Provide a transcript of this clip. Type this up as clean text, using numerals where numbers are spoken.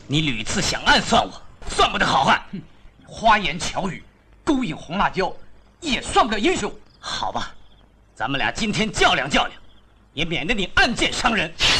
你屡次想暗算我，算不得好汉。 你花言巧语，勾引红辣椒，也算不得英雄。 好吧，咱们俩今天较量较量，也免得你暗箭伤人。